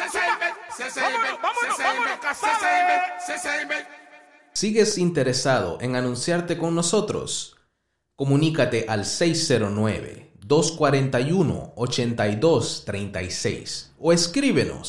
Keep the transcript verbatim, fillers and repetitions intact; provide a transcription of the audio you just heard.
¿Sigues interesado en anunciarte con nosotros? Comunícate al seis cero nueve, dos cuatro uno, ocho dos tres seis o escríbenos